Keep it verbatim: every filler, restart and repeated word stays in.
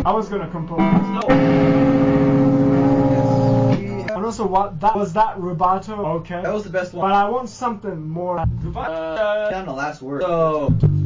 I was gonna compose this. No. And also, what that was that rubato? Okay. That was the best one. But I want something more. Uh, down the last word. So.